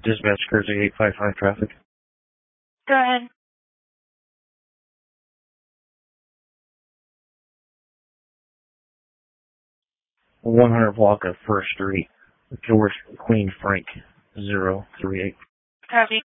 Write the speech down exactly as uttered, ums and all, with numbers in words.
Dispatch Jersey eight five five traffic. Go ahead. one hundred block of First Street, George Queen Frank zero three eight. Copy.